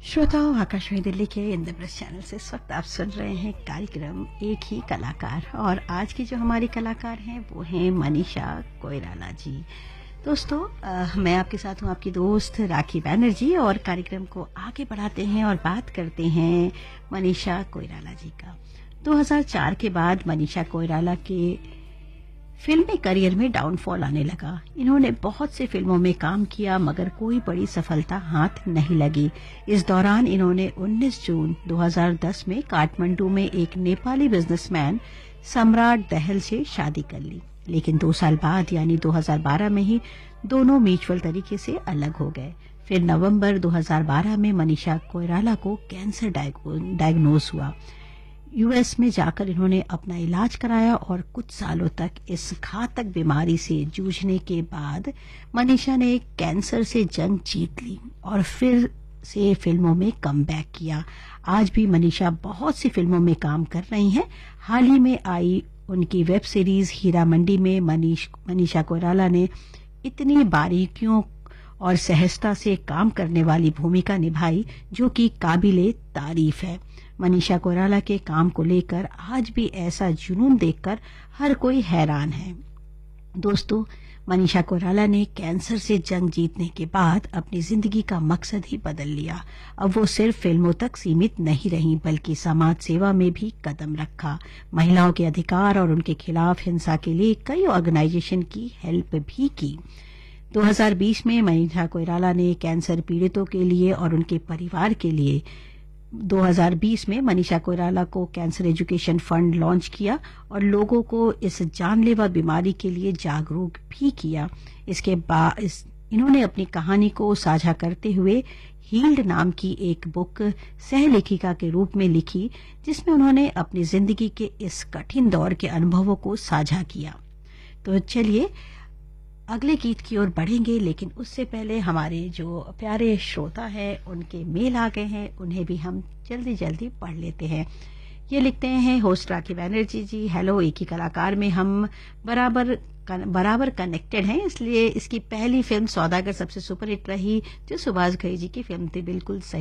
श्रोताओं, आकाशवाणी दिल्ली के इंद्रप्रस्थ चैनल से इस वक्त आप सुन रहे हैं कार्यक्रम एक ही कलाकार। और आज की जो हमारी कलाकार हैं वो हैं मनीषा कोइराला जी। दोस्तों, मैं आपके साथ हूँ, आपकी दोस्त राखी बैनर्जी, और कार्यक्रम को आगे बढ़ाते हैं और बात करते हैं मनीषा कोइराला जी का। 2004 के बाद मनीषा कोइराला के फिल्मी करियर में डाउनफॉल आने लगा। इन्होंने बहुत सी फिल्मों में काम किया मगर कोई बड़ी सफलता हाथ नहीं लगी। इस दौरान इन्होंने 19 जून 2010 में काठमांडू में एक नेपाली बिजनेसमैन सम्राट दहल से शादी कर ली, लेकिन 2 साल बाद यानी 2012 में ही दोनों म्यूचुअल तरीके से अलग हो गए। फिर नवंबर 2012 में मनीषा कोइराला को कैंसर डायग्नोज हुआ। यूएस में जाकर इन्होंने अपना इलाज कराया और कुछ सालों तक इस घातक बीमारी से जूझने के बाद मनीषा ने कैंसर से जंग जीत ली और फिर से फिल्मों में कमबैक किया। आज भी मनीषा बहुत सी फिल्मों में काम कर रही हैं। हाल ही में आई उनकी वेब सीरीज हीरा मंडी में मनीषा कोइराला ने इतनी बारीकियों और सहजता से काम करने वाली भूमिका निभाई जो कि काबिले तारीफ है। मनीषा कोइराला के काम को लेकर आज भी ऐसा जुनून देखकर हर कोई हैरान है। दोस्तों, मनीषा कोइराला ने कैंसर से जंग जीतने के बाद अपनी जिंदगी का मकसद ही बदल लिया। अब वो सिर्फ फिल्मों तक सीमित नहीं रही बल्कि समाज सेवा में भी कदम रखा। महिलाओं के अधिकार और उनके खिलाफ हिंसा के लिए कई ऑर्गेनाइजेशन की हेल्प भी की। 2020 में मनीषा कोइराला ने कैंसर पीड़ितों के लिए और उनके परिवार के लिए 2020 में मनीषा कोइराला को कैंसर एजुकेशन फंड लॉन्च किया और लोगों को इस जानलेवा बीमारी के लिए जागरूक भी किया। इसके बाद इन्होंने अपनी कहानी को साझा करते हुए हील्ड नाम की एक बुक सह लेखिका के रूप में लिखी, जिसमें उन्होंने अपनी जिंदगी के इस कठिन दौर के अनुभवों को साझा किया। तो चलिए अगले गीत की ओर बढ़ेंगे, लेकिन उससे पहले हमारे जो प्यारे श्रोता हैं उनके मेल आ गए हैं, उन्हें भी हम जल्दी जल्दी पढ़ लेते हैं। ये लिखते हैं होस्ट राखी बैनर्जी जी, हेलो, एक ही कलाकार में हम बराबर कनेक्टेड हैं, इसलिए इसकी पहली फिल्म सौदागर सबसे सुपरहिट रही जो सुभाष घई जी की फिल्म थी। बिल्कुल सही